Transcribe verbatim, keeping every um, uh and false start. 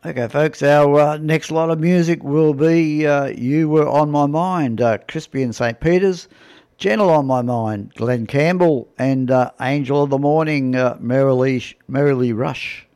Okay, folks, our uh, next lot of music will be uh, You Were On My Mind, uh, Crispy and Saint Peter's, Gentle on My Mind, Glenn Campbell, and uh, Angel of the Morning, uh, Merrily, Merrily Rush.